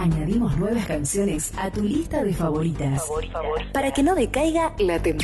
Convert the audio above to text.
Añadimos nuevas canciones a tu lista de favoritas. Para que no decaiga la temporada.